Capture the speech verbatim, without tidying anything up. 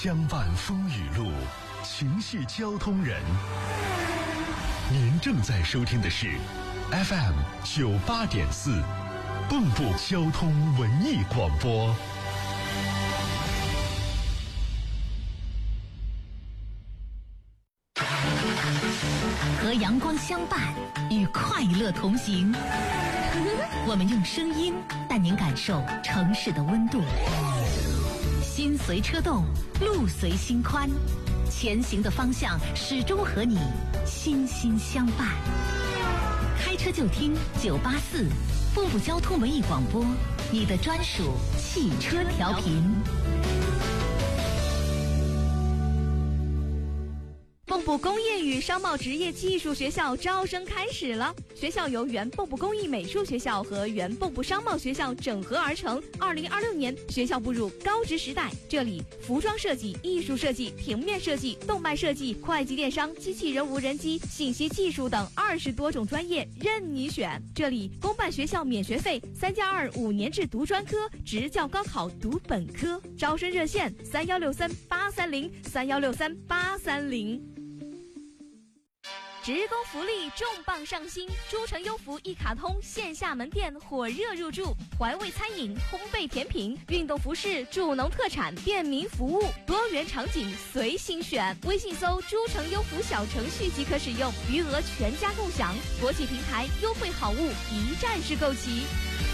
相伴风雨路，情系交通人。您正在收听的是 F M 九八点四，蚌埠交通文艺广播。 和阳光相伴，与快乐同行。我们用声音带您感受城市的温度。心随车动，路随心宽，前行的方向始终和你心心相伴。开车就听九八四，蚌埠交通文艺广播，你的专属汽车调频。 蚌埠工业与商贸职业技术学校招生开始了，学校由原蚌埠工艺美术学校和原蚌埠商贸学校整合而成。二零二六年，学校步入高职时代，这里服装设计、艺术设计、平面设计、动漫设计、会计电商、机器人无人机、信息技术等二十多种专业任你选。这里公办学校免学费，三加二五年制读专科，职教高考读本科。招生热线三幺六三八三零三幺六三八三零。职工福利重磅上新，诸城优福一卡通线下门店火热入驻，怀味餐饮、烘焙甜品、运动服饰、助农特产、便民服务，多元场景随心选。微信搜诸城优福小程序即可使用，余额全家共享。国际平台优惠好物一站式购齐。